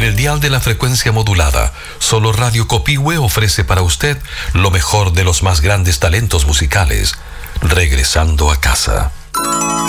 En el dial de la frecuencia modulada, solo Radio Copihue ofrece para usted lo mejor de los más grandes talentos musicales, regresando a casa.